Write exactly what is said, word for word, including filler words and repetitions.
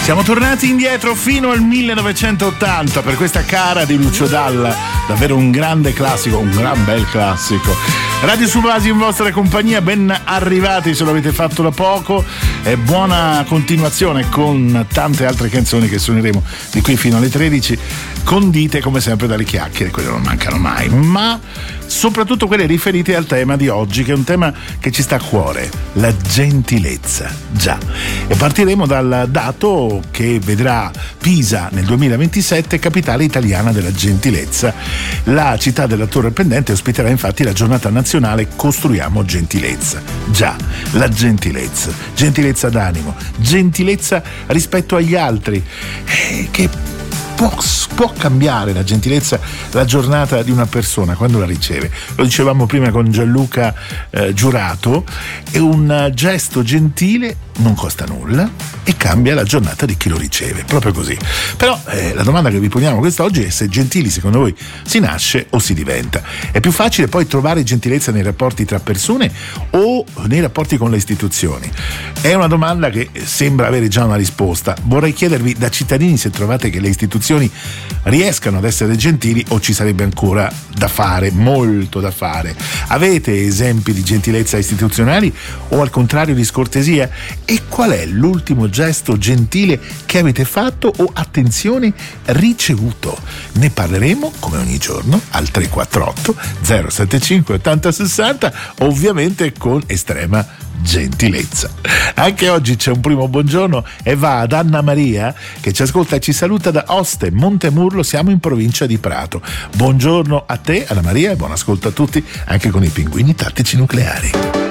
Siamo tornati indietro fino al millenovecentottanta per questa Cara di Lucio Dalla, davvero un grande classico, un gran bel classico. Radio Subasi in vostra compagnia, ben arrivati se lo avete fatto da poco e buona continuazione con tante altre canzoni che suoneremo di qui fino alle tredici, condite come sempre dalle chiacchiere, quelle non mancano mai, ma soprattutto quelle riferite al tema di oggi, che è un tema che ci sta a cuore, la gentilezza. Già, e partiremo dal dato che vedrà Pisa nel duemilaventisette capitale italiana della gentilezza. La città della Torre Pendente ospiterà infatti la giornata nazionale Costruiamo Gentilezza. Già, la gentilezza, gentilezza d'animo, gentilezza rispetto agli altri, eh, che Può, può cambiare la gentilezza la giornata di una persona quando la riceve. Lo dicevamo prima con Gianluca eh, Giurato, e un gesto gentile non costa nulla e cambia la giornata di chi lo riceve, proprio così. Però eh, la domanda che vi poniamo quest'oggi è se gentili secondo voi si nasce o si diventa. È più facile poi trovare gentilezza nei rapporti tra persone o nei rapporti con le istituzioni? È una domanda che sembra avere già una risposta. Vorrei chiedervi da cittadini se trovate che le istituzioni riescano ad essere gentili o ci sarebbe ancora da fare, molto da fare. Avete esempi di gentilezza istituzionali o al contrario di scortesia? E qual è l'ultimo gesto gentile che avete fatto o, attenzione, ricevuto? Ne parleremo come ogni giorno al tre quattro otto zero sette cinque ottanta sessanta, ovviamente con estrema gentilezza. Anche oggi c'è un primo buongiorno e va ad Anna Maria che ci ascolta e ci saluta da Oste, Montemurlo, siamo in provincia di Prato. Buongiorno a te Anna Maria e buon ascolto a tutti anche con i pinguini tattici nucleari.